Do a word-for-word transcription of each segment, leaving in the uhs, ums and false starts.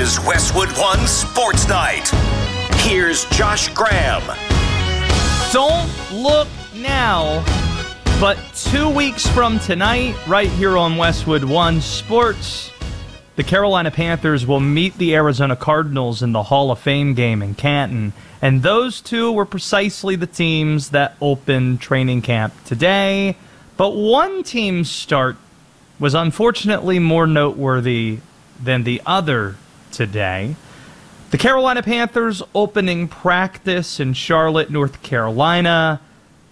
is Westwood One Sports Night. Here's Josh Graham. Don't look now, but two weeks from tonight, right here on Westwood One Sports, the Carolina Panthers will meet the Arizona Cardinals in the Hall of Fame game in Canton. And those two were precisely the teams that opened training camp today. But one team's start was unfortunately more noteworthy than the other today. The Carolina Panthers opening practice in Charlotte, North Carolina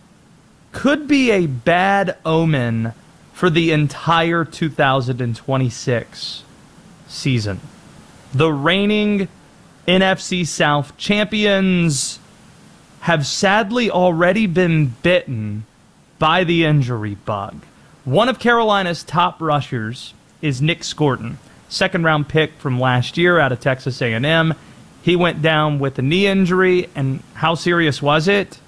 could be a bad omen for the entire two thousand twenty-six season. The reigning N F C South champions have sadly already been bitten by the injury bug. One of Carolina's top rushers is Nick Scorton, second-round pick from last year out of Texas A and M. He went down with a knee injury, and how serious was it?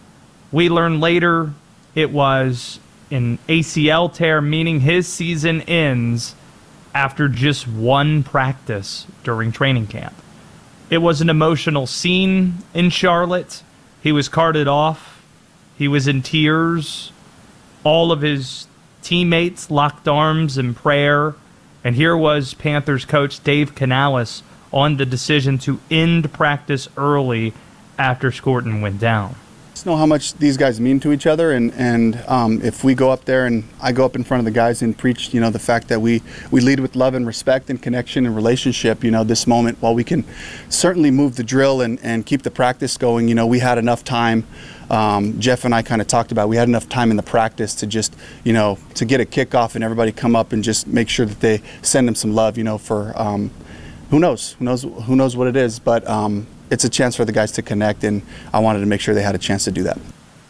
We learned later it was an A C L tear, meaning his season ends after just one practice during training camp. It was an emotional scene in Charlotte. He was carted off. He was in tears. All of his teammates locked arms in prayer. And here was Panthers coach Dave Canales on the decision to end practice early after Scorton went down. Just know how much these guys mean to each other, and and um, if we go up there and I go up in front of the guys and preach, you know, the fact that we we lead with love and respect and connection and relationship, you know, this moment, while we can certainly move the drill and and keep the practice going, you know, we had enough time. Um, Jeff and I kind of talked about we had enough time in the practice to just, you know, to get a kickoff and everybody come up and just make sure that they send them some love, you know, for um, who knows, who knows, who knows what it is, but. Um, It's a chance for the guys to connect, and I wanted to make sure they had a chance to do that.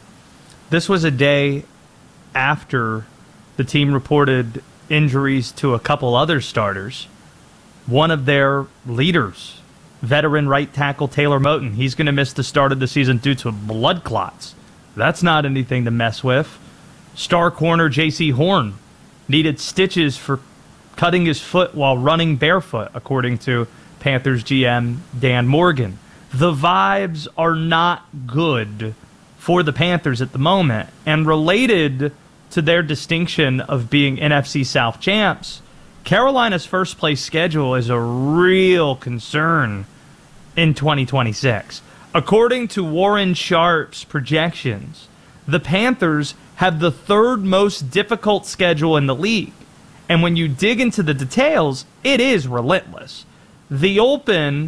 This was a day after the team reported injuries to a couple other starters. One of their leaders, veteran right tackle Taylor Moton, he's going to miss the start of the season due to blood clots. That's not anything to mess with. Star corner J C Horn needed stitches for cutting his foot while running barefoot, according to Panthers G M Dan Morgan. The vibes are not good for the Panthers at the moment. And related to their distinction of being N F C South champs, Carolina's first place schedule is a real concern in twenty twenty-six. According to Warren Sharp's projections, the Panthers have the third most difficult schedule in the league. And when you dig into the details, it is relentless. The open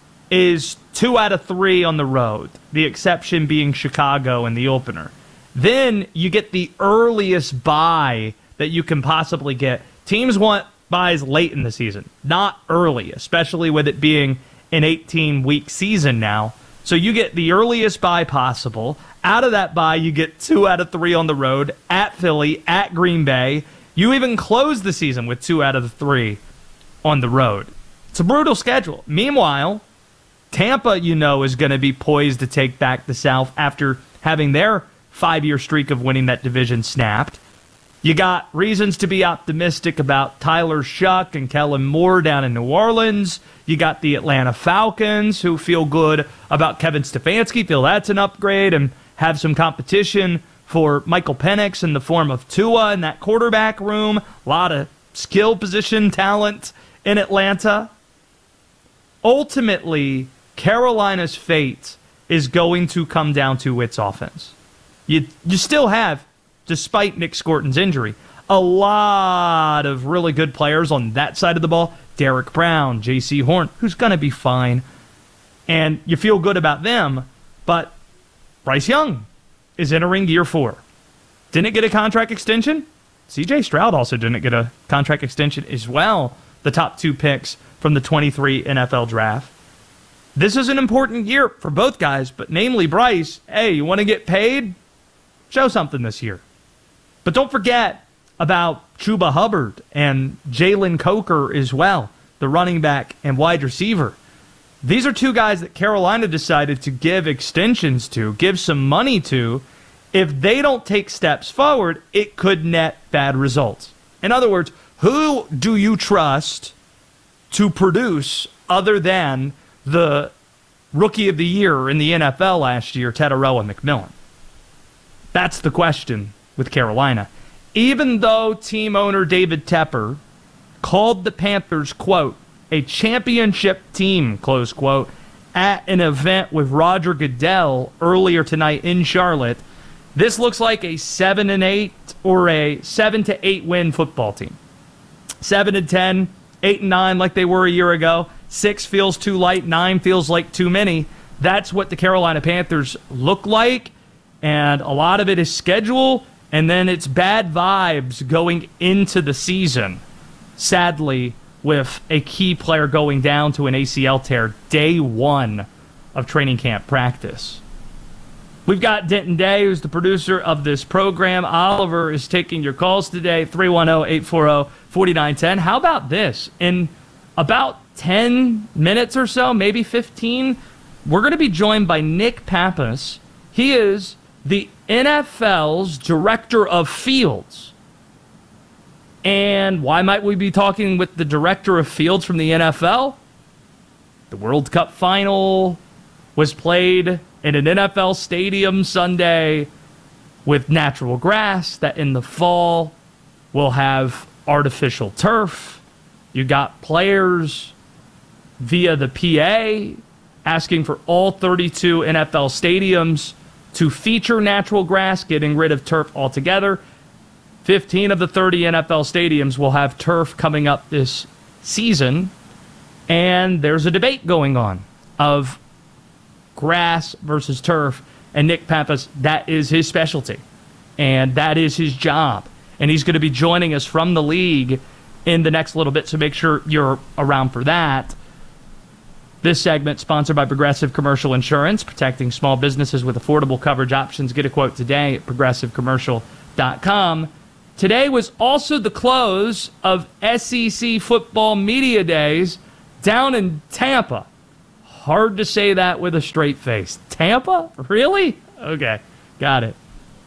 is two out of three on the road, the exception being Chicago in the opener. Then you get the earliest bye that you can possibly get. Teams want buys late in the season, not early, especially with it being an eighteen-week season now. So you get the earliest bye possible. Out of that bye, you get two out of three on the road, at Philly, at Green Bay. You even close the season with two out of the three on the road. It's a brutal schedule. Meanwhile, Tampa, you know, is going to be poised to take back the South after having their five-year streak of winning that division snapped. You got reasons to be optimistic about Tyler Shuck and Kellen Moore down in New Orleans. You got the Atlanta Falcons, who feel good about Kevin Stefanski, feel that's an upgrade, and have some competition for Michael Penix in the form of Tua in that quarterback room. A lot of skill position talent in Atlanta. Ultimately, Carolina's fate is going to come down to its offense. You you still have, despite Nick Scorton's injury, a lot of really good players on that side of the ball. Derek Brown, J C Horn, who's going to be fine. And you feel good about them, but Bryce Young is entering year four. Didn't get a contract extension. C J Stroud also didn't get a contract extension as well. The top two picks from the twenty-three N F L draft. This is an important year for both guys, but namely Bryce. Hey, you want to get paid? Show something this year. But don't forget about Chuba Hubbard and Jalen Coker as well, the running back and wide receiver. These are two guys that Carolina decided to give extensions to, give some money to. If they don't take steps forward, it could net bad results. In other words, who do you trust to produce other than the Rookie of the Year in the N F L last year, Tetairoa McMillan? That's the question with Carolina. Even though team owner David Tepper called the Panthers, quote, a championship team, close quote, at an event with Roger Goodell earlier tonight in Charlotte, this looks like a seven and eight or a seven to eight win football team. Seven and ten, eight and nine like they were a year ago. Six feels too light, nine feels like too many. That's what the Carolina Panthers look like, and a lot of it is schedule, and then it's bad vibes going into the season. Sadly, with a key player going down to an A C L tear day one of training camp practice. We've got Denton Day, who's the producer of this program. Oliver is taking your calls today, three one zero, eight four zero, four nine one zero. How about this? In about ten minutes or so, maybe fifteen, we're going to be joined by Nick Pappas. He is the N F L's Director of Fields. And why might we be talking with the Director of Fields from the N F L? The World Cup final was played in an N F L stadium Sunday with natural grass that in the fall will have artificial turf. You got players via the P A asking for all thirty-two N F L stadiums to feature natural grass, getting rid of turf altogether. fifteen of the thirty N F L stadiums will have turf coming up this season, and there's a debate going on of grass versus turf, and Nick Pappas, that is his specialty, and that is his job, and he's going to be joining us from the league in the next little bit, so make sure you're around for that. This segment sponsored by Progressive Commercial Insurance, protecting small businesses with affordable coverage options. Get a quote today at progressive commercial dot com. Today was also the close of S E C football media days down in Tampa. Hard to say that with a straight face. Tampa? Really? Okay, got it.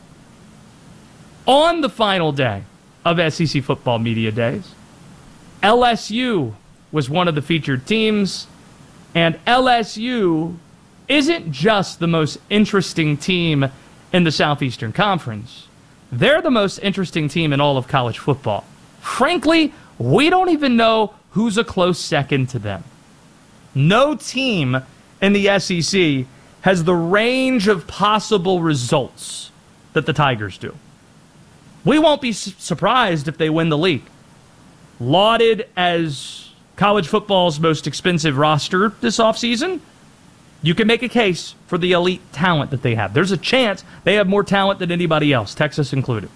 On the final day of S E C football media days, L S U was one of the featured teams, and L S U isn't just the most interesting team in the Southeastern Conference. They're the most interesting team in all of college football. Frankly, we don't even know who's a close second to them. No team in the S E C has the range of possible results that the Tigers do. We won't be su- surprised if they win the league. Lauded as college football's most expensive roster this offseason, you can make a case for the elite talent that they have. There's a chance they have more talent than anybody else, Texas included.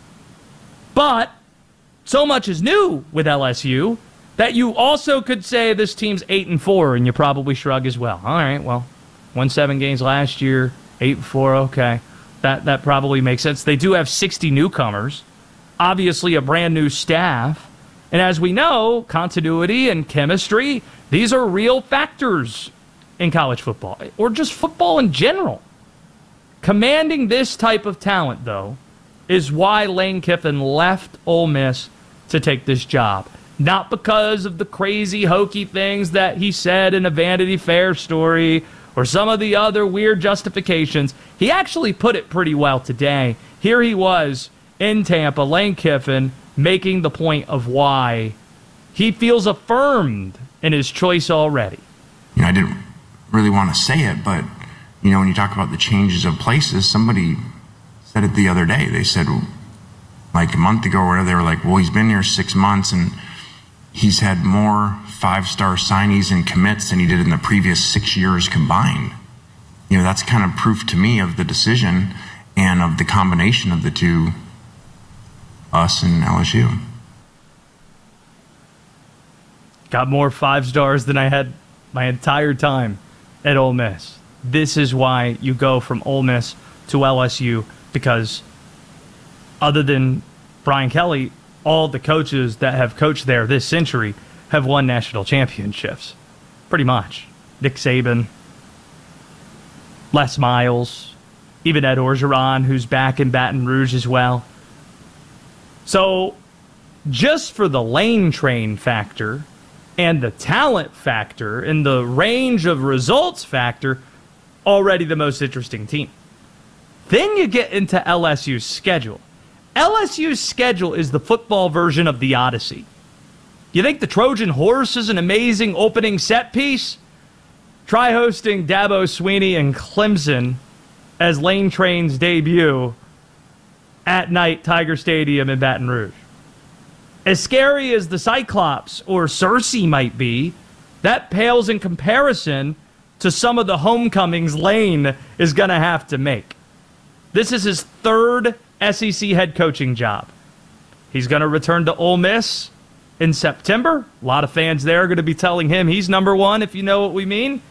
But so much is new with L S U that you also could say this team's eight and four, and you probably shrug as well. All right, well, won seven games last year, eight and four. Okay, that that probably makes sense. They do have sixty newcomers, obviously a brand new staff, and as we know, continuity and chemistry, these are real factors in college football, or just football in general. Commanding this type of talent, though, is why Lane Kiffin left Ole Miss to take this job. Not because of the crazy, hokey things that he said in a Vanity Fair story or some of the other weird justifications. He actually put it pretty well today. Here he was in Tampa, Lane Kiffin, making the point of why he feels affirmed in his choice already. You know, I didn't really want to say it, but, you know, when you talk about the changes of places, somebody said it the other day. They said, like a month ago or whatever, they were like, well, he's been here six months and he's had more five-star signees and commits than he did in the previous six years combined. You know, that's kind of proof to me of the decision and of the combination of the two, us and L S U. Got more five stars than I had my entire time at Ole Miss. This is why you go from Ole Miss to L S U, because other than Brian Kelly, all the coaches that have coached there this century have won national championships. Pretty much. Nick Saban, Les Miles, even Ed Orgeron, who's back in Baton Rouge as well. So, just for the lane train factor, and the talent factor and the range of results factor, already the most interesting team. Then you get into L S U's schedule. L S U's schedule is the football version of the Odyssey. You think the Trojan Horse is an amazing opening set piece? Try hosting Dabo Swinney and Clemson as Lane Train's debut at night, Tiger Stadium in Baton Rouge. As scary as the Cyclops or Cersei might be, that pales in comparison to some of the homecomings Lane is going to have to make. This is his third S E C head coaching job. He's going to return to Ole Miss in September. A lot of fans there are going to be telling him he's number one, if you know what we mean.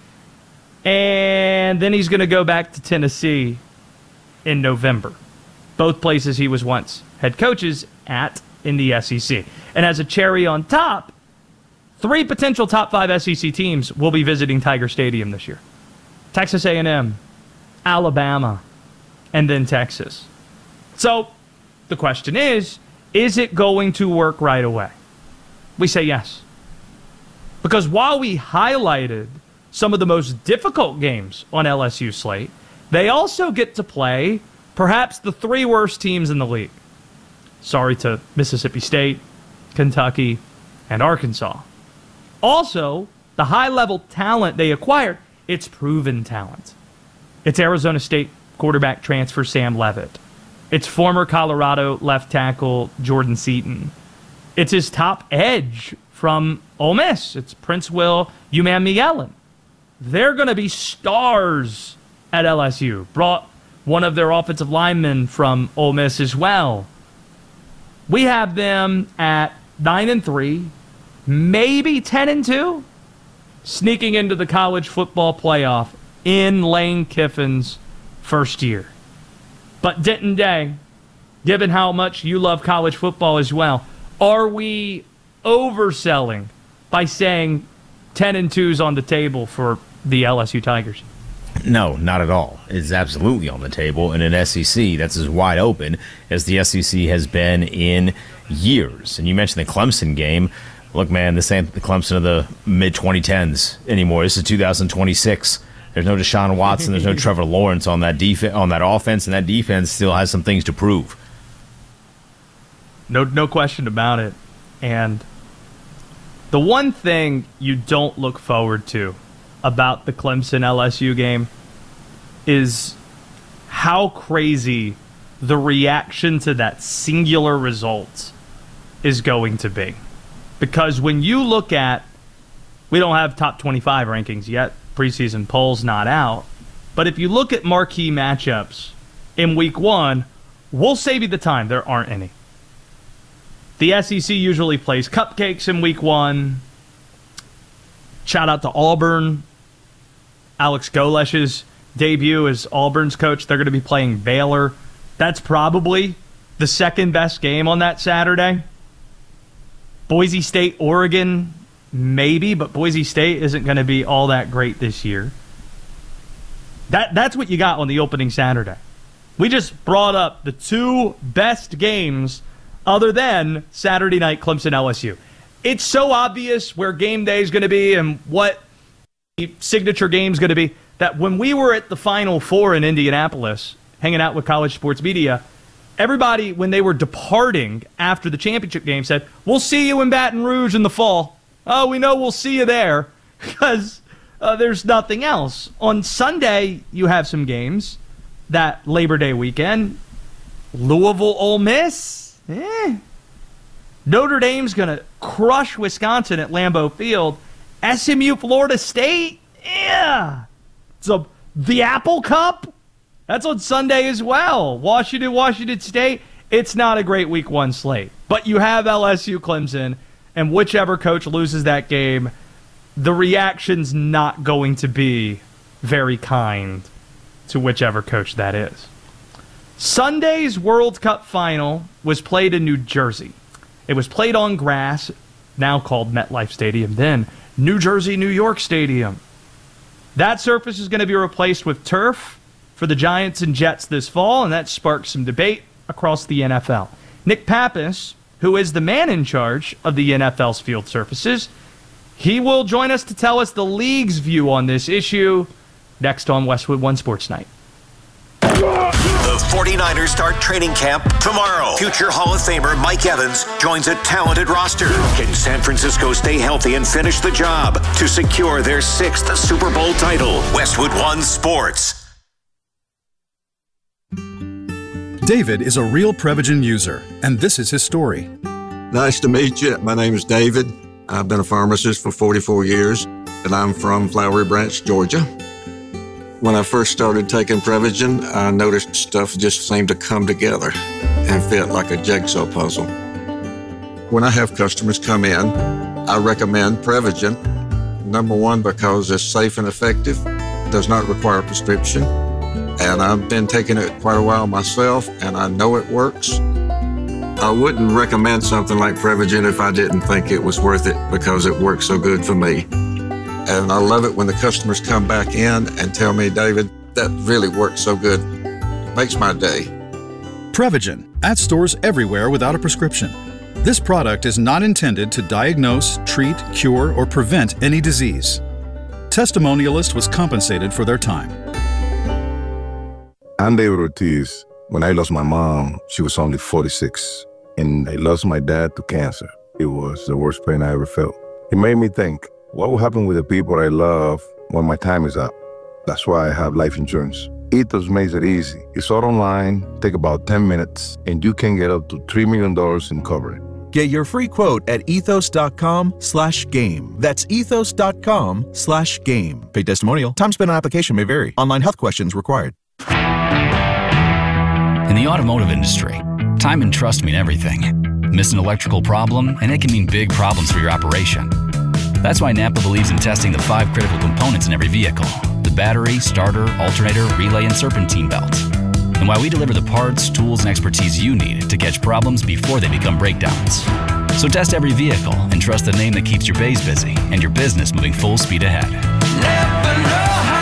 And then he's going to go back to Tennessee in November. Both places he was once head coaches at in the S E C. And as a cherry on top, three potential top five S E C teams will be visiting Tiger Stadium this year. Texas A and M, Alabama, and then Texas. So the question is, is it going to work right away? We say yes. Because while we highlighted some of the most difficult games on L S U's slate, they also get to play perhaps the three worst teams in the league. Sorry to Mississippi State, Kentucky, and Arkansas. Also, the high-level talent they acquired, it's proven talent. It's Arizona State quarterback transfer Sam Leavitt. It's former Colorado left tackle Jordan Seaton. It's his top edge from Ole Miss. It's Prince Will Umanmielen. They're going to be stars at L S U. Brought one of their offensive linemen from Ole Miss as well. We have them at nine and three, maybe ten and two, sneaking into the college football playoff in Lane Kiffin's first year. But Denton Day, given how much you love college football as well, are we overselling by saying ten and two's on the table for the L S U Tigers? No, not at all. It's absolutely on the table in an S E C that's as wide open as the S E C has been in years. And you mentioned the Clemson game. Look, man, this ain't the Clemson of the mid twenty tens anymore. This is two thousand twenty-six. There's no Deshaun Watson. There's no Trevor Lawrence on that def- on that offense, and that defense still has some things to prove. No, no question about it. And the one thing you don't look forward to about the Clemson L S U game is how crazy the reaction to that singular result is going to be. Because when you look at, we don't have top twenty-five rankings yet, preseason polls not out, but if you look at marquee matchups in week one, we'll save you the time. There aren't any. The S E C usually plays cupcakes in week one. Shout out to Auburn. Alex Golesh's debut as Auburn's coach. They're going to be playing Baylor. That's probably the second best game on that Saturday. Boise State, Oregon, maybe, but Boise State isn't going to be all that great this year. That That's what you got on the opening Saturday. We just brought up the two best games other than Saturday night Clemson L S U. It's so obvious where game day is going to be and what the signature game is going to be that when we were at the Final Four in Indianapolis, hanging out with College Sports Media, everybody, when they were departing after the championship game, said, we'll see you in Baton Rouge in the fall. Oh, we know we'll see you there because uh, there's nothing else. On Sunday, you have some games. That Labor Day weekend, Louisville, Ole Miss, eh. Notre Dame's going to crush Wisconsin at Lambeau Field. S M U, Florida State, yeah. So the Apple Cup, that's on Sunday as well. Washington, Washington State. It's not a great week one slate. But you have L S U, Clemson, and whichever coach loses that game, the reaction's not going to be very kind to whichever coach that is. Sunday's World Cup final was played in New Jersey. It was played on grass, now called MetLife Stadium, then New Jersey, New York Stadium. That surface is going to be replaced with turf for the Giants and Jets this fall, and that sparked some debate across the N F L. Nick Pappas, who is the man in charge of the N F L's field surfaces, He will join us to tell us the league's view on this issue next on Westwood One Sports Night. The 49ers start training camp tomorrow. Future Hall of Famer Mike Evans joins a talented roster. Can San Francisco stay healthy and finish the job to secure their sixth Super Bowl title? Westwood One Sports. David is a real Prevagen user, and this is his story. Nice to meet you. My name is David. I've been a pharmacist for forty-four years, and I'm from Flowery Branch, Georgia. When I first started taking Prevagen, I noticed stuff just seemed to come together and fit like a jigsaw puzzle. When I have customers come in, I recommend Prevagen. Number one, because it's safe and effective, does not require a prescription, and I've been taking it quite a while myself, and I know it works. I wouldn't recommend something like Prevagen if I didn't think it was worth it because it works so good for me. And I love it when the customers come back in and tell me, David, that really works so good. Makes my day. Prevagen, at stores everywhere without a prescription. This product is not intended to diagnose, treat, cure, or prevent any disease. Testimonialist was compensated for their time. I'm David Ortiz. When I lost my mom, she was only forty-six, and I lost my dad to cancer. It was the worst pain I ever felt. It made me think, what will happen with the people I love when my time is up? That's why I have life insurance. Ethos makes it easy. It's all online, take about ten minutes, and you can get up to three million dollars in coverage. Get your free quote at ethos.com slash game. That's ethos.com slash game. Paid testimonial. Time spent on application may vary. Online health questions required. In the automotive industry, time and trust mean everything. Miss an electrical problem, and it can mean big problems for your operation. That's why Napa believes in testing the five critical components in every vehicle: the battery, starter, alternator, relay, and serpentine belts. And why we deliver the parts, tools, and expertise you need to catch problems before they become breakdowns. So test every vehicle and trust the name that keeps your bays busy and your business moving full speed ahead. Napa know-how.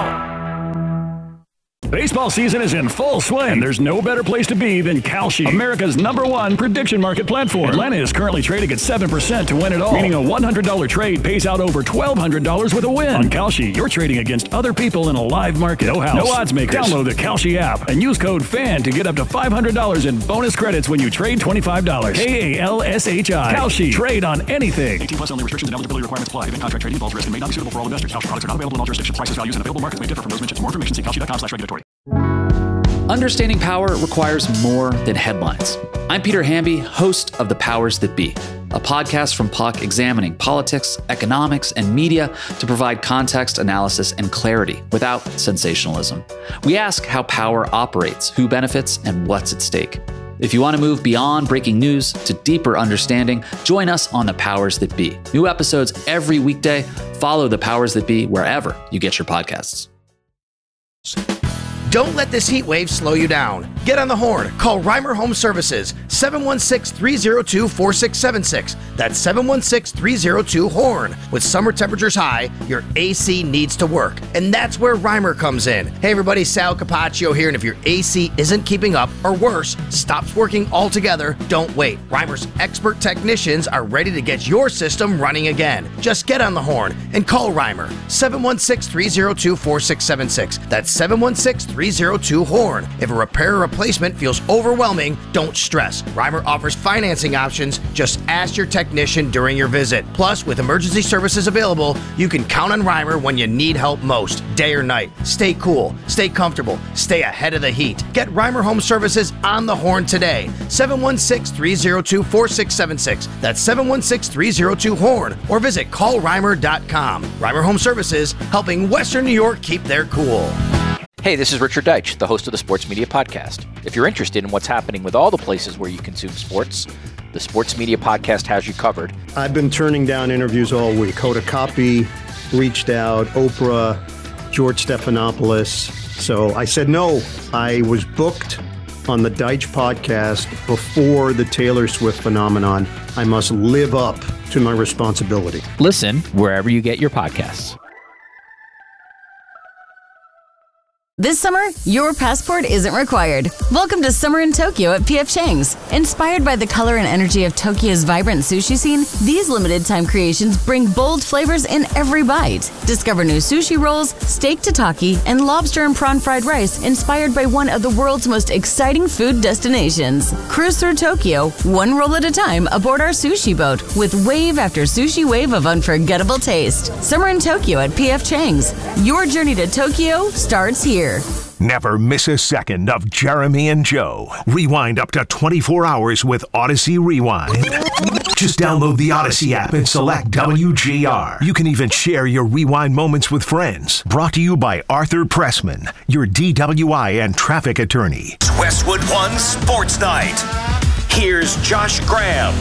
Baseball season is in full swing. There's no better place to be than Kalshi, America's number one prediction market platform. Atlanta is currently trading at seven percent to win it all, meaning a one hundred dollars trade pays out over twelve hundred dollars with a win. On Kalshi, you're trading against other people in a live market. No house, no odds makers. Download the Kalshi app and use code FAN to get up to five hundred dollars in bonus credits when you trade twenty-five dollars. K A L S H I. Kalshi. Trade on anything. eighteen plus only. Restrictions and eligibility requirements apply. Event contract trading involves risk and may not be suitable for all investors. Kalshi products are not available in all jurisdictions. Prices, values, and available markets may differ from those mentioned. For more information, see kalshi.com slash regulatory. Understanding power requires more than headlines. I'm Peter Hamby, host of The Powers That Be, a podcast from Puck examining politics, economics, and media to provide context, analysis, and clarity without sensationalism. We ask how power operates, who benefits, and what's at stake. If you want to move beyond breaking news to deeper understanding, join us on The Powers That Be. New episodes every weekday. Follow The Powers That Be wherever you get your podcasts. Don't let this heat wave slow you down. Get on the horn. Call Reimer Home Services, seven one six, three zero two, four six seven six. That's seven one six, three zero two, horn. With summer temperatures high, your A C needs to work. And that's where Reimer comes in. Hey everybody, Sal Capaccio here, and if your A C isn't keeping up, or worse, stops working altogether, don't wait. Reimer's expert technicians are ready to get your system running again. Just get on the horn and call Reimer, seven one six, three zero two, four six seven six. That's seven one six, three zero two, horn. If a repair or replacement feels overwhelming, don't stress. Reimer offers financing options. Just ask your technician during your visit. Plus, with emergency services available, you can count on Reimer when you need help most, day or night. Stay cool, stay comfortable, stay ahead of the heat. Get Reimer Home Services on the horn today. seven one six, three zero two, four six seven six. That's seven one six, three zero two, horn. Or visit call reimer dot com. Reimer Home Services, helping Western New York keep their cool. Hey, this is Richard Deitch, the host of the Sports Media Podcast. If you're interested in what's happening with all the places where you consume sports, the Sports Media Podcast has you covered. I've been turning down interviews all week. Hoda Kotb reached out, Oprah, George Stephanopoulos. So I said no. I was booked on the Deitch Podcast before the Taylor Swift phenomenon. I must live up to my responsibility. Listen wherever you get your podcasts. This summer, your passport isn't required. Welcome to Summer in Tokyo at P F Chang's. Inspired by the color and energy of Tokyo's vibrant sushi scene, these limited-time creations bring bold flavors in every bite. Discover new sushi rolls, steak tataki, and lobster and prawn fried rice inspired by one of the world's most exciting food destinations. Cruise through Tokyo, one roll at a time aboard our sushi boat with wave after sushi wave of unforgettable taste. Summer in Tokyo at P F Chang's. Your journey to Tokyo starts here. Never miss a second of Jeremy and Joe. Rewind up to twenty-four hours with Odyssey Rewind. Just download the Odyssey app and select W G R. You can even share your rewind moments with friends. Brought to you by Arthur Pressman, your D W I and traffic attorney. Westwood One Sports Night. Here's Josh Graham.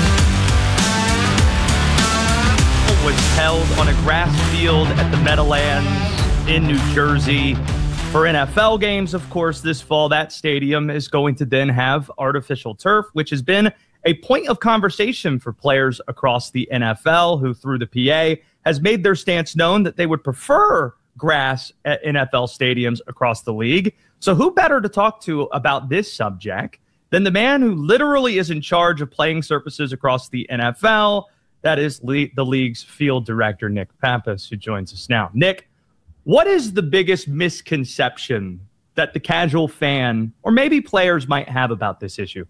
Was held on a grass field at the Meadowlands in New Jersey. For N F L games, of course, this fall, that stadium is going to then have artificial turf, which has been a point of conversation for players across the N F L who, through the P A, has made their stance known that they would prefer grass at N F L stadiums across the league. So who better to talk to about this subject than the man who literally is in charge of playing surfaces across the N F L? That is le- the league's field director, Nick Pappas, who joins us now. Nick, what is the biggest misconception that the casual fan or maybe players might have about this issue?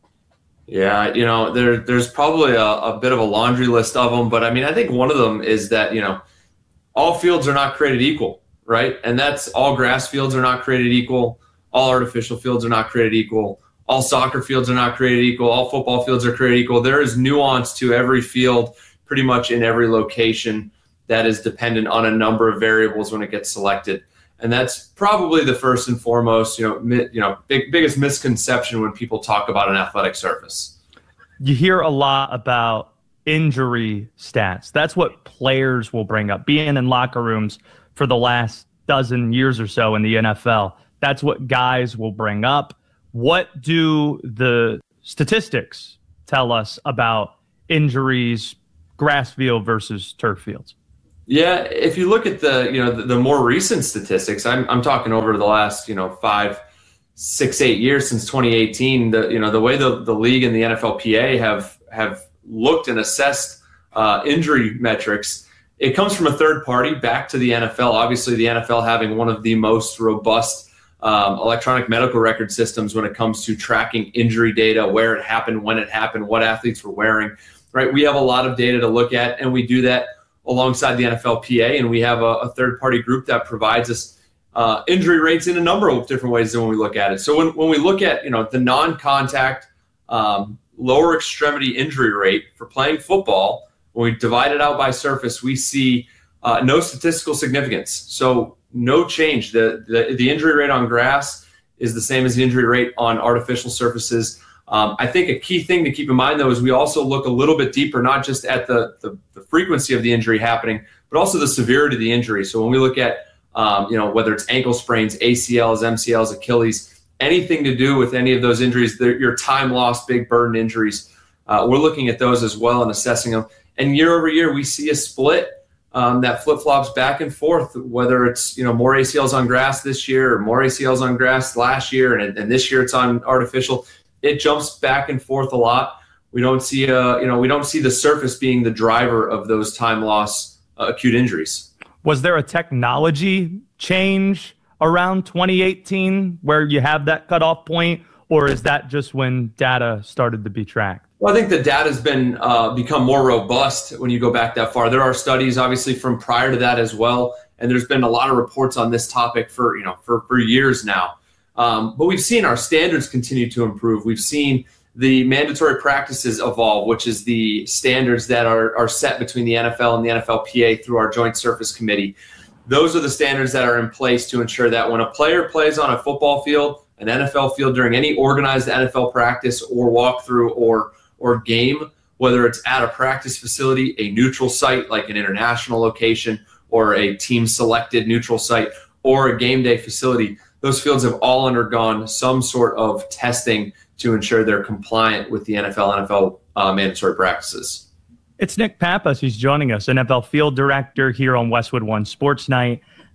Yeah, you know, there, there's probably a, a bit of a laundry list of them, but I mean, I think one of them is that, you know, all fields are not created equal, right? And that's all grass fields are not created equal. All artificial fields are not created equal. All soccer fields are not created equal. All football fields are created equal. There is nuance to every field pretty much in every location that is dependent on a number of variables when it gets selected. And that's probably the first and foremost, you know, mi- you know, big, biggest misconception when people talk about an athletic surface. You hear a lot about injury stats. That's what players will bring up. Being in locker rooms for the last dozen years or so in the N F L, that's what guys will bring up. What do the statistics tell us about injuries, grass field versus turf fields? Yeah, if you look at the, you know, the, the more recent statistics, I'm I'm talking over the last, you know, five, six, eight years since twenty eighteen. The you know the way the, the league and the N F L P A have have looked and assessed uh, injury metrics, it comes from a third party back to the N F L. Obviously, the N F L having one of the most robust um, electronic medical record systems when it comes to tracking injury data, where it happened, when it happened, what athletes were wearing. Right, we have a lot of data to look at, and we do that alongside the N F L P A, and we have a, a third-party group that provides us uh, injury rates in a number of different ways than when we look at it. So when, when we look at, you know, the non-contact um, lower extremity injury rate for playing football, when we divide it out by surface, we see uh, no statistical significance. So no change. The, the the injury rate on grass is the same as the injury rate on artificial surfaces. Um, I think a key thing to keep in mind, though, is we also look a little bit deeper, not just at the, the, the frequency of the injury happening, but also the severity of the injury. So when we look at, um, you know, whether it's ankle sprains, A C Ls, M C Ls, Achilles, anything to do with any of those injuries, your time loss, big burden injuries, uh, we're looking at those as well and assessing them. And year over year, we see a split um, that flip-flops back and forth, whether it's, you know, more A C Ls on grass this year or more A C Ls on grass last year, and, and this year it's on artificial. It jumps back and forth a lot. We don't see a, you know, we don't see the surface being the driver of those time loss uh, acute injuries. Was there a technology change around twenty eighteen where you have that cutoff point, or is that just when data started to be tracked? Well, I think the data has been uh, become more robust when you go back that far. There are studies, obviously, from prior to that as well, and there's been a lot of reports on this topic for, you know, for, for years now. Um, but we've seen our standards continue to improve. We've seen the mandatory practices evolve, which is the standards that are, are set between the N F L and the N F L P A through our Joint Surface Committee. Those are the standards that are in place to ensure that when a player plays on a football field, an N F L field, during any organized N F L practice or walkthrough or, or game, whether it's at a practice facility, a neutral site like an international location, or a team-selected neutral site, or a game day facility, those fields have all undergone some sort of testing to ensure they're compliant with the N F L, N F L uh, mandatory practices. It's Nick Pappas who's joining us, N F L Field Director here on Westwood One Sports Night.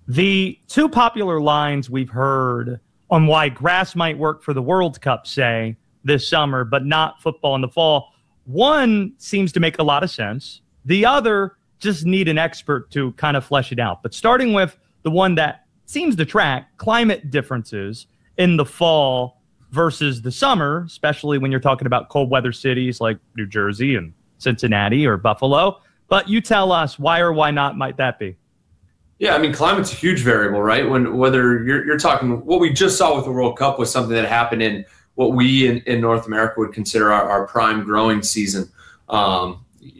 The two popular lines we've heard on why grass might work for the World Cup, say, this summer, but not football in the fall, one seems to make a lot of sense. The other just need an expert to kind of flesh it out. But starting with the one that seems to track climate differences in the fall versus the summer, especially when you're talking about cold weather cities like New Jersey and Cincinnati or Buffalo. But you tell us why or why not might that be? Yeah, I mean, climate's a huge variable, right? When whether you're, you're talking, what we just saw with the World Cup was something that happened in what we in, in North America would consider our, our prime growing season. Um,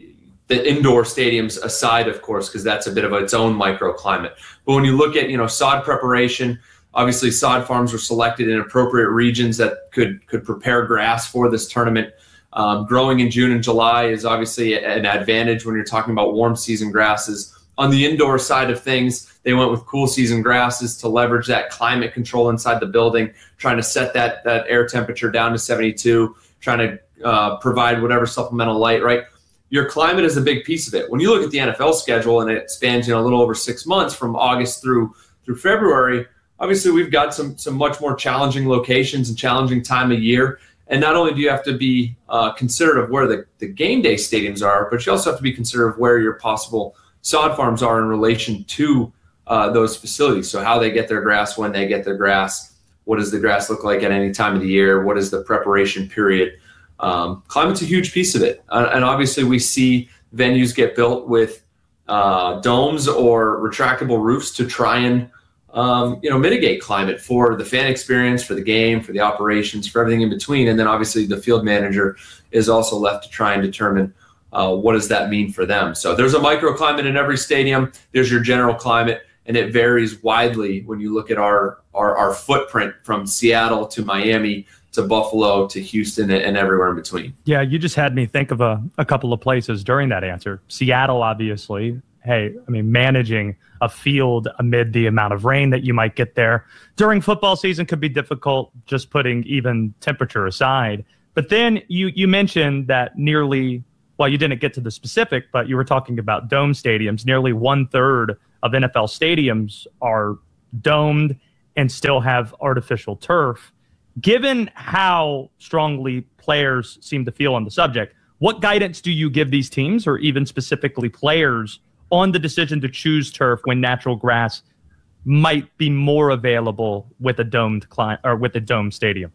the indoor stadiums aside, of course, because that's a bit of its own microclimate. But when you look at, you know, sod preparation, obviously sod farms were selected in appropriate regions that could could prepare grass for this tournament. Um, growing in June and July is obviously an advantage when you're talking about warm season grasses. On the indoor side of things, they went with cool season grasses to leverage that climate control inside the building, trying to set that, that air temperature down to seventy-two, trying to uh, provide whatever supplemental light, right? Your climate is a big piece of it. When you look at the N F L schedule and it spans, you know, a little over six months from August through through February, obviously we've got some some much more challenging locations and challenging time of year. And not only do you have to be uh, considerate of where the, the game day stadiums are, but you also have to be considerate of where your possible sod farms are in relation to uh, those facilities. So how they get their grass, when they get their grass, what does the grass look like at any time of the year, what is the preparation period. Um, climate's a huge piece of it. Uh, and obviously we see venues get built with uh, domes or retractable roofs to try and um, you know, mitigate climate for the fan experience, for the game, for the operations, for everything in between. And then obviously the field manager is also left to try and determine Uh, what does that mean for them? So there's a microclimate in every stadium. There's your general climate, and it varies widely when you look at our, our, our footprint from Seattle to Miami to Buffalo to Houston and everywhere in between. Yeah, you just had me think of a, a couple of places during that answer. Seattle, obviously. Hey, I mean, managing a field amid the amount of rain that you might get there during football season could be difficult, just putting even temperature aside. But then you, you mentioned that nearly – well, you didn't get to the specific, but you were talking about dome stadiums. Nearly one third of N F L stadiums are domed and still have artificial turf. Given how strongly players seem to feel on the subject, what guidance do you give these teams, or even specifically players, on the decision to choose turf when natural grass might be more available with a domed cli- or with a dome stadium?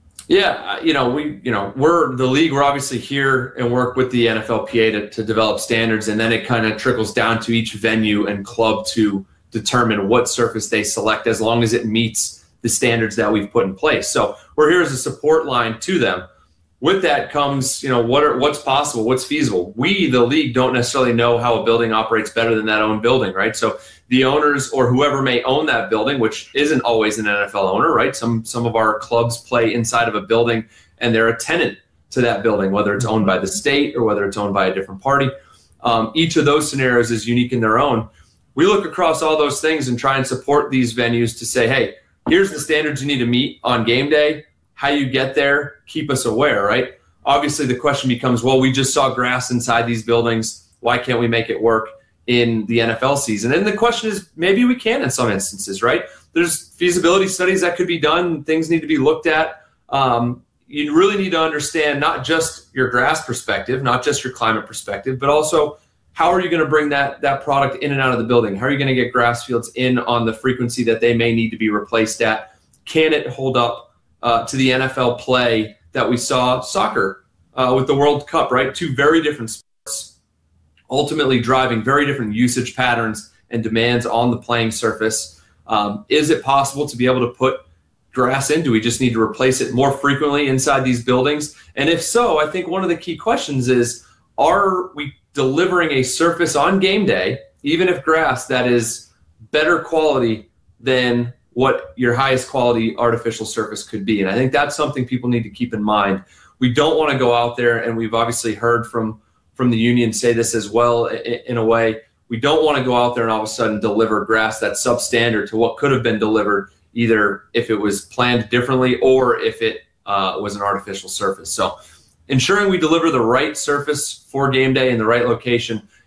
Yeah, you know, we, you know, we're the league. We're obviously here and work with the N F L P A to, to develop standards, and then it kind of trickles down to each venue and club to determine what surface they select, as long as it meets the standards that we've put in place. So we're here as a support line to them. With that comes, you know, what are what's possible, what's feasible. We, the league, don't necessarily know how a building operates better than that own building, right? So the owners or whoever may own that building, which isn't always an N F L owner, right? Some some of our clubs play inside of a building and they're a tenant to that building, whether it's owned by the state or whether it's owned by a different party. Um, each of those scenarios is unique in their own. We look across all those things and try and support these venues to say, hey, here's the standards you need to meet on game day. How you get there, keep us aware, right? Obviously, the question becomes, well, we just saw grass inside these buildings. Why can't we make it work in the N F L season? And the question is, maybe we can in some instances, right? There's feasibility studies that could be done. Things need to be looked at. Um, you really need to understand not just your grass perspective, not just your climate perspective, but also how are you going to bring that, that product in and out of the building? How are you going to get grass fields in on the frequency that they may need to be replaced at? Can it hold up Uh, to the N F L play that we saw soccer uh, with the World Cup, right? Two very different sports, ultimately driving very different usage patterns and demands on the playing surface. Um, is it possible to be able to put grass in? Do we just need to replace it more frequently inside these buildings? And if so, I think one of the key questions is, are we delivering a surface on game day, even if grass, that is better quality than what your highest quality artificial surface could be? And I think that's something people need to keep in mind. We don't want to go out there, and we've obviously heard from, from the union say this as well in, in a way, we don't want to go out there and all of a sudden deliver grass that's substandard to what could have been delivered, either if it was planned differently or if it uh, was an artificial surface. So ensuring we deliver the right surface for game day in the right location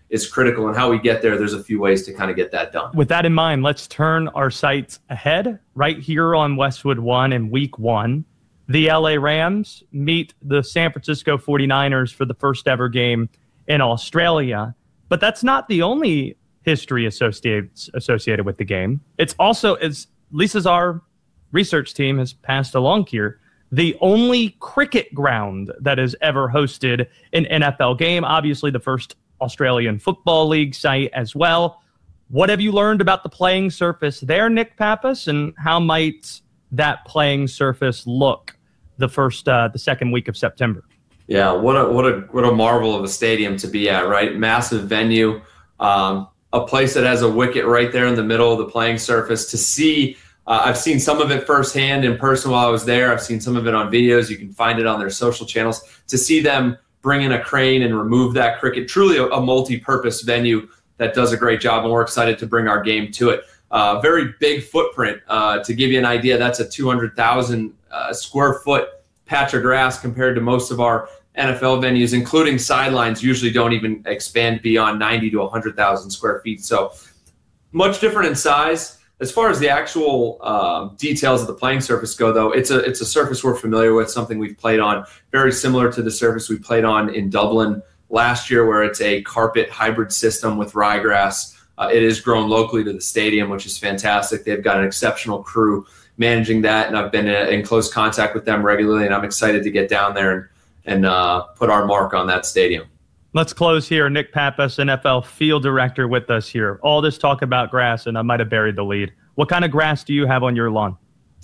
is critical. And how we get there, there's a few ways to kind of get that done. With that in mind, let's turn our sights ahead. Right here on Westwood One in week one, the L A Rams meet the San Francisco forty-niners for the first ever game in Australia. But that's not the only history associated associated with the game. It's also, as at least as our research team has passed along here, the only cricket ground that has ever hosted an N F L game. Obviously, the first Australian Football League site as well. What have you learned about the playing surface there, Nick Pappas, and how might that playing surface look the first, uh, the second week of September? Yeah, what a what a what a marvel of a stadium to be at, right? Massive venue, um, a place that has a wicket right there in the middle of the playing surface. To see, uh, I've seen some of it firsthand in person while I was there. I've seen some of it on videos. You can find it on their social channels. To see them bring in a crane and remove that cricket, truly a, a multi-purpose venue that does a great job, and we're excited to bring our game to it. Uh, very big footprint. Uh, to give you an idea, that's a two hundred thousand uh, square foot patch of grass compared to most of our N F L venues, including sidelines, usually don't even expand beyond ninety to one hundred thousand square feet. So much different in size. As far as the actual uh, details of the playing surface go, though, it's a it's a surface we're familiar with, something we've played on, very similar to the surface we played on in Dublin last year, where it's a carpet hybrid system with ryegrass. Uh, it is grown locally to the stadium, which is fantastic. They've got an exceptional crew managing that, and I've been in close contact with them regularly, and I'm excited to get down there and, and uh, put our mark on that stadium. Let's close here. Nick Pappas, N F L field director, with us here. All this talk about grass, and I might have buried the lead. What kind of grass do you have on your lawn?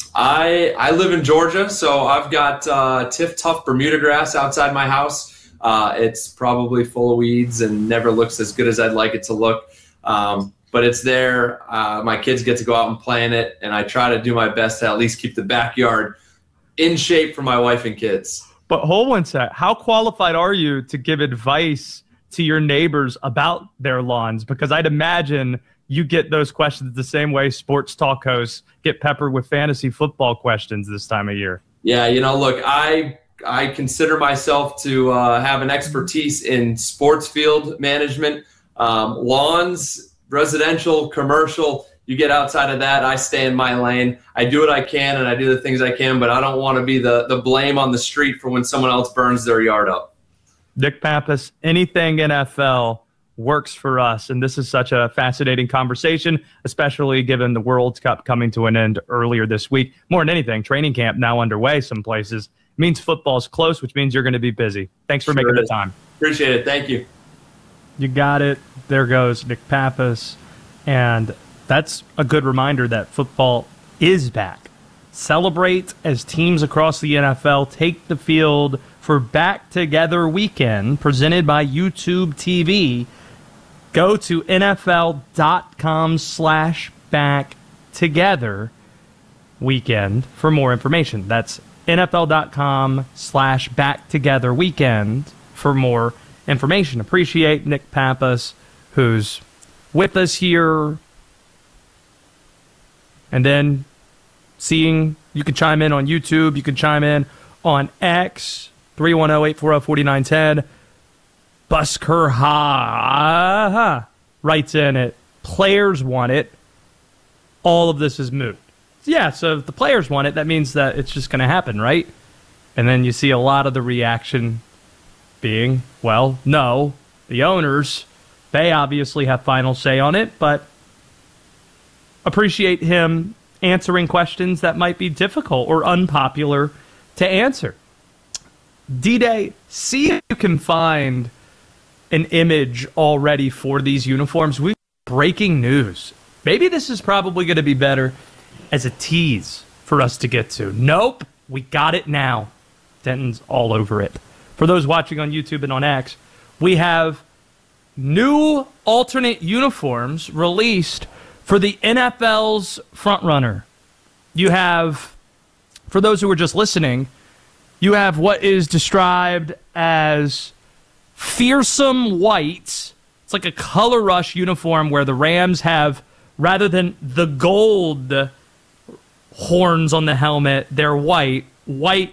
I I live in Georgia, so I've got uh, Tiff Tough Bermuda grass outside my house. Uh, it's probably full of weeds and never looks as good as I'd like it to look, um, but it's there. Uh, my kids get to go out and play in it, and I try to do my best to at least keep the backyard in shape for my wife and kids. But hold one sec. How qualified are you to give advice to your neighbors about their lawns? Because I'd imagine you get those questions the same way sports talk hosts get peppered with fantasy football questions this time of year. Yeah, you know, look, I I consider myself to uh, have an expertise in sports field management, um, lawns, residential, commercial. You get outside of that, I stay in my lane. I do what I can, and I do the things I can, but I don't want to be the, the blame on the street for when someone else burns their yard up. Nick Pappas, anything N F L works for us, and this is such a fascinating conversation, especially given the World Cup coming to an end earlier this week. More than anything, training camp now underway some places. It means football's close, which means you're going to be busy. Thanks for Sure making is. the time. Appreciate it. Thank you. You got it. There goes Nick Pappas. And that's a good reminder that football is back. Celebrate as teams across the N F L take the field for Back Together Weekend, presented by YouTube T V. Go to nfl.com slash back together weekend for more information. That's nfl.com slash back together weekend for more information. Appreciate Nick Pappas, who's with us here. And then seeing, you can chime in on YouTube. You can chime in on X, three one zero, eight four zero, four nine one zero. Busker Ha writes in it, players want it. All of this is moot. Yeah, so if the players want it, that means that it's just going to happen, right? And then you see a lot of the reaction being, well, no, the owners, they obviously have final say on it, but appreciate him answering questions that might be difficult or unpopular to answer. D-Day, see if you can find an image already for these uniforms. We've breaking news. Maybe this is probably going to be better as a tease for us to get to. Nope, we got it now. Denton's all over it. For those watching on YouTube and on X, we have new alternate uniforms released for the N F L's frontrunner. You have, for those who are just listening, you have what is described as fearsome white. It's like a color rush uniform where the Rams have, rather than the gold horns on the helmet, they're white. White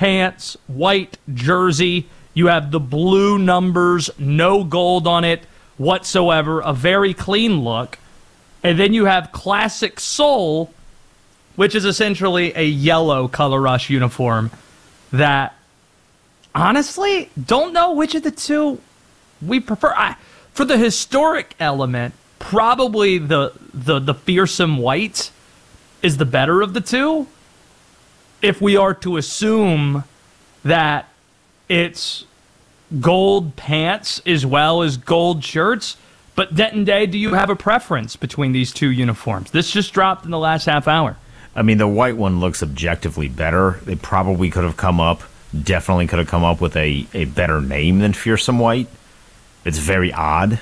pants, white jersey. You have the blue numbers, no gold on it. whatsoever, a very clean look. And then you have Classic Soul, which is essentially a yellow Color Rush uniform that, honestly, don't know which of the two we prefer. I, for the historic element, probably the, the, the fearsome white is the better of the two. If we are to assume that it's gold pants as well as gold shirts. But Denton Day, do you have a preference between these two uniforms? This just dropped in the last half hour. I mean, the white one looks objectively better. They probably could have come up, definitely could have come up with a, a better name than Fearsome White. It's very odd.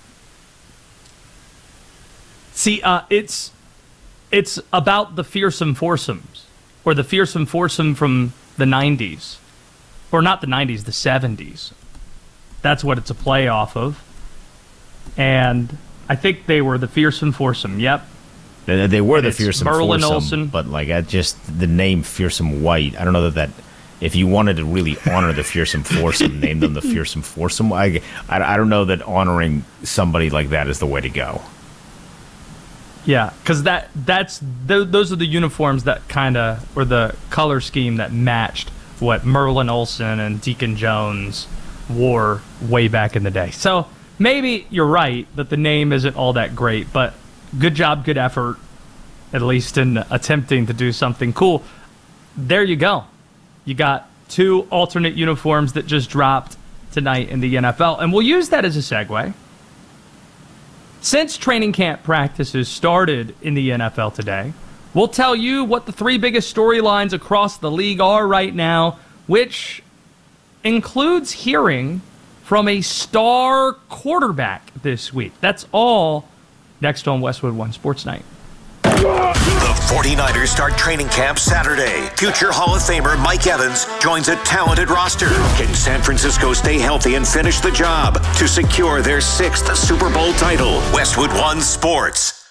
See, uh, it's it's about the Fearsome Foursomes, or the Fearsome Foursome from the nineties. Or not the nineties, the seventies. That's what it's a play off of. And I think they were the Fearsome Foursome, yep. They, they were and the Fearsome Merlin Foursome, Olsen. But like I just the name Fearsome White, I don't know that that if you wanted to really honor the Fearsome Foursome, name them the Fearsome Foursome. I, I, I don't know that honoring somebody like that is the way to go. Yeah, because that that's th- those are the uniforms that kind of, or the color scheme that matched what Merlin Olsen and Deacon Jones wore way back in the day. So maybe you're right that the name isn't all that great, but good job, good effort, at least in attempting to do something cool. There you go. You got two alternate uniforms that just dropped tonight in the N F L, and we'll use that as a segue. Since training camp practices started in the N F L today, we'll tell you what the three biggest storylines across the league are right now, which includes hearing from a star quarterback this week. That's all next on Westwood One Sports Night. The forty-niners start training camp Saturday. Future Hall of Famer Mike Evans joins a talented roster. Can San Francisco stay healthy and finish the job to secure their sixth Super Bowl title? Westwood One Sports.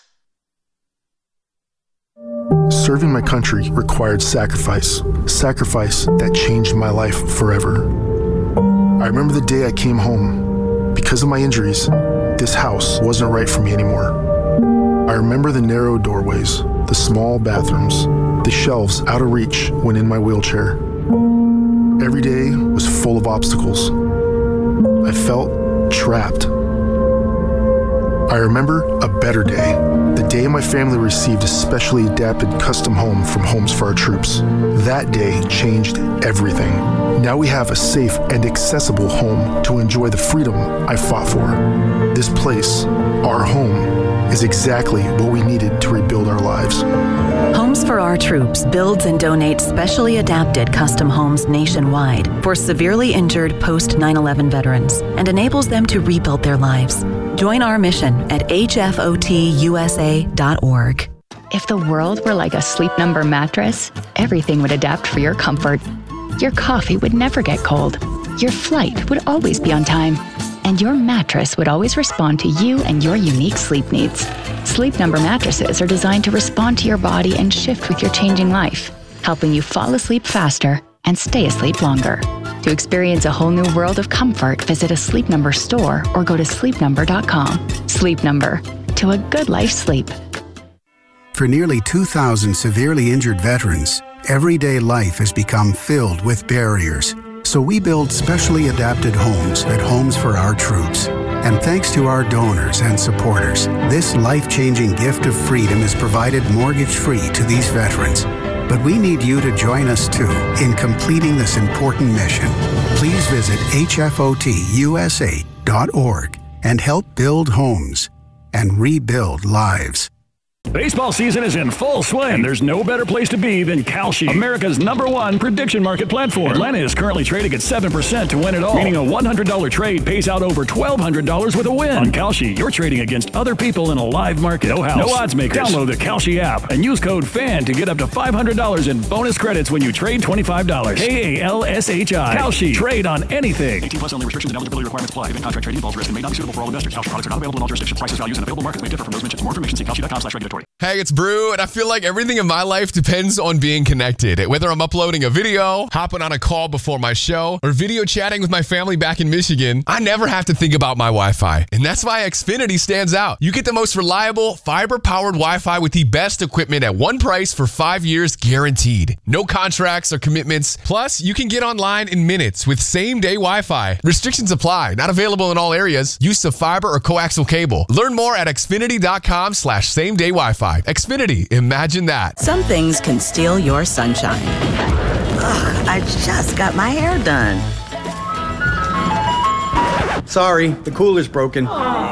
Serving my country required sacrifice. Sacrifice that changed my life forever. I remember the day I came home. Because of my injuries, this house wasn't right for me anymore. I remember the narrow doorways, the small bathrooms, the shelves out of reach when in my wheelchair. Every day was full of obstacles. I felt trapped. I remember a better day, the day my family received a specially adapted custom home from Homes for Our Troops. That day changed everything. Now we have a safe and accessible home to enjoy the freedom I fought for. This place, our home, is exactly what we needed to rebuild our lives. Homes for Our Troops builds and donates specially adapted custom homes nationwide for severely injured post nine eleven veterans and enables them to rebuild their lives. Join our mission at H F O T U S A dot org. If the world were like a Sleep Number mattress, everything would adapt for your comfort. Your coffee would never get cold. Your flight would always be on time. And your mattress would always respond to you and your unique sleep needs. Sleep Number mattresses are designed to respond to your body and shift with your changing life, helping you fall asleep faster and stay asleep longer. To experience a whole new world of comfort, visit a Sleep Number store or go to sleep number dot com. Sleep Number, to a good life sleep. For nearly two thousand severely injured veterans, everyday life has become filled with barriers. So we build specially adapted homes at Homes for Our Troops. And thanks to our donors and supporters, this life-changing gift of freedom is provided mortgage-free to these veterans. But we need you to join us too in completing this important mission. Please visit H F O T U S A dot org and help build homes and rebuild lives. Baseball season is in full swing, and there's no better place to be than Kalshi, America's number one prediction market platform. Atlanta is currently trading at seven percent to win it all, meaning a one hundred dollars trade pays out over twelve hundred dollars with a win. On Kalshi, you're trading against other people in a live market. No house, no odds makers. Download the Kalshi app and use code FAN to get up to five hundred dollars in bonus credits when you trade twenty-five dollars. K A L S H I. Kalshi. Trade on anything. eighteen plus only. Restrictions and eligibility requirements apply. Event contract trading involves risk and may not be suitable for all investors. Kalshi products are not available in all jurisdictions. Prices, values, and available markets may differ from those mentioned. For more information, see kalshi dot com slash regulation. inventory. Hey, it's Brew, and I feel like everything in my life depends on being connected. Whether I'm uploading a video, hopping on a call before my show, or video chatting with my family back in Michigan, I never have to think about my Wi-Fi. And that's why Xfinity stands out. You get the most reliable, fiber-powered Wi-Fi with the best equipment at one price for five years guaranteed. No contracts or commitments. Plus, you can get online in minutes with same-day Wi-Fi. Restrictions apply. Not available in all areas. Use of fiber or coaxial cable. Learn more at xfinity.com slash same-day Wi-Fi. Xfinity, imagine that. Some things can steal your sunshine. Ugh, I just got my hair done. Sorry, the cooler's broken.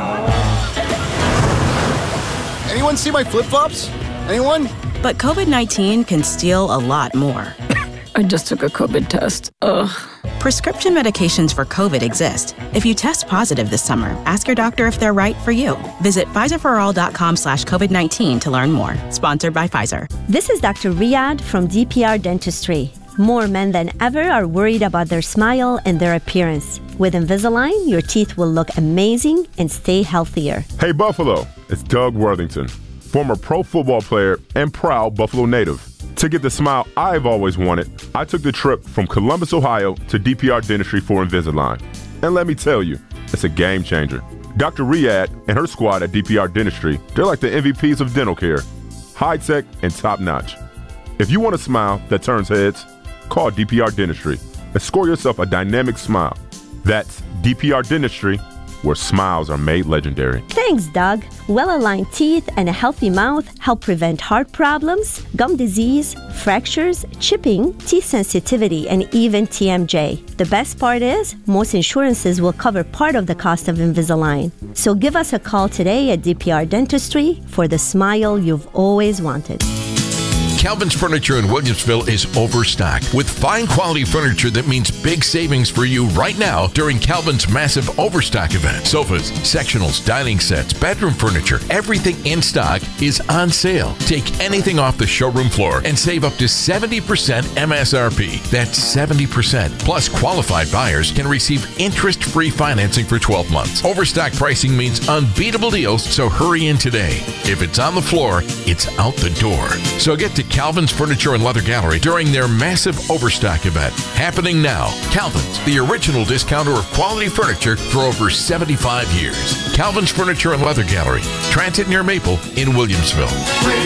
Anyone see my flip-flops? Anyone? But COVID nineteen can steal a lot more. I just took a COVID test. Ugh. Prescription medications for COVID exist. If you test positive this summer, ask your doctor if they're right for you. Visit Pfizerforall.com slash COVID-19 to learn more. Sponsored by Pfizer. This is Doctor Riyadh from D P R Dentistry. More men than ever are worried about their smile and their appearance. With Invisalign, your teeth will look amazing and stay healthier. Hey, Buffalo, it's Doug Worthington, former pro football player and proud Buffalo native. To get the smile I've always wanted, I took the trip from Columbus, Ohio to D P R Dentistry for Invisalign. And let me tell you, it's a game changer. Doctor Riyadh and her squad at D P R Dentistry, they're like the M V Ps of dental care. High-tech and top-notch. If you want a smile that turns heads, call D P R Dentistry and score yourself a dynamic smile. That's D P R Dentistry, where smiles are made legendary. Thanks, Doug. Well-aligned teeth and a healthy mouth help prevent heart problems, gum disease, fractures, chipping, teeth sensitivity, and even T M J. The best part is, most insurances will cover part of the cost of Invisalign. So give us a call today at D P R Dentistry for the smile you've always wanted. Calvin's Furniture in Williamsville is overstocked with fine quality furniture that means big savings for you right now during Calvin's massive overstock event. Sofas, sectionals, dining sets, bedroom furniture, everything in stock is on sale. Take anything off the showroom floor and save up to seventy percent M S R P. That's seventy percent. Plus, qualified buyers can receive interest-free financing for twelve months. Overstock pricing means unbeatable deals, so hurry in today. If it's on the floor, it's out the door. So get to Calvin's Furniture and Leather Gallery during their massive overstock event. Happening now. Calvin's, the original discounter of quality furniture for over seventy-five years. Calvin's Furniture and Leather Gallery, Transit near Maple in Williamsville.